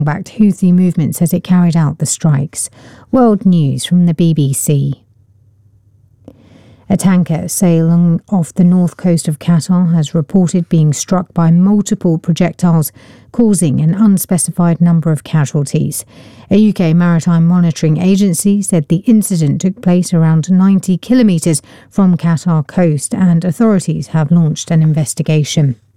backed Houthi movement says it carried out the strikes. World News from the BBC. A tanker sailing off the north coast of Qatar has reported being struck by multiple projectiles, causing an unspecified number of casualties. A UK maritime monitoring agency said the incident took place around 90 kilometres from Qatar coast, and authorities have launched an investigation.